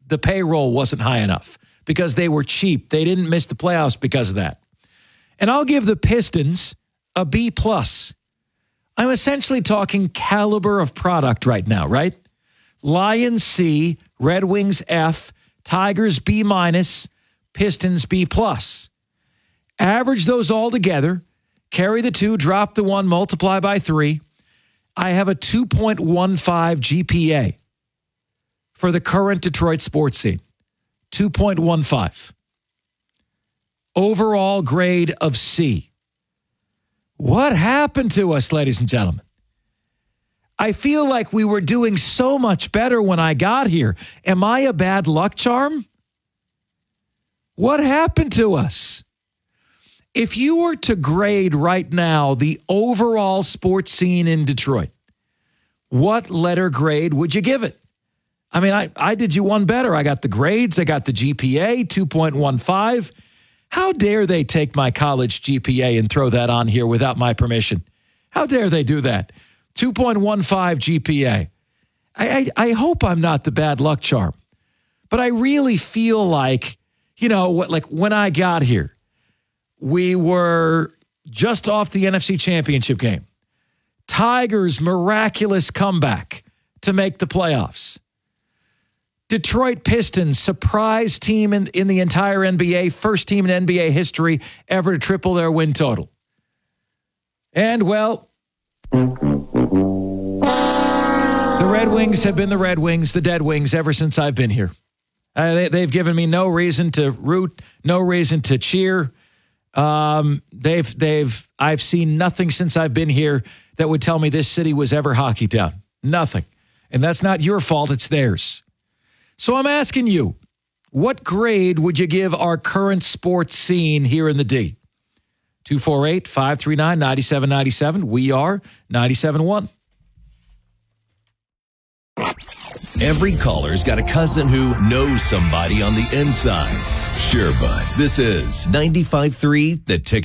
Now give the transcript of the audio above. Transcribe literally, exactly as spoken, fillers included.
the payroll wasn't high enough because they were cheap. They didn't miss the playoffs because of that. And I'll give the Pistons a B plus. I'm essentially talking caliber of product right now, right? Lions C, Red Wings F, Tigers B minus, Pistons B plus. Average those all together, carry the two, drop the one, multiply by three. I have a two point one five G P A for the current Detroit sports scene. two point one five. Overall grade of C. What happened to us, ladies and gentlemen? I feel like we were doing so much better when I got here. Am I a bad luck charm? What happened to us? If you were to grade right now the overall sports scene in Detroit, what letter grade would you give it? I mean, I, I did you one better. I got the grades. I got the G P A, two point one five. How dare they take my college G P A and throw that on here without my permission? How dare they do that? two point one five G P A. I, I, I hope I'm not the bad luck charm, but I really feel like, you know, what, like when I got here, we were just off the N F C Championship game. Tigers' miraculous comeback to make the playoffs. Detroit Pistons, surprise team in, in the entire N B A, first team in N B A history ever to triple their win total. And, well, the Red Wings have been the Red Wings, the Dead Wings, ever since I've been here. Uh, they, they've given me no reason to root, no reason to cheer. Um, they've, they've, I've seen nothing since I've been here that would tell me this city was ever hockey town. Nothing. And that's not your fault, it's theirs. So I'm asking you, what grade would you give our current sports scene here in the D? two four eight, five three nine, nine seven nine seven. We are ninety-seven point one. Every caller's got a cousin who knows somebody on the inside. Sure, bud. This is ninety-five point three The Ticket.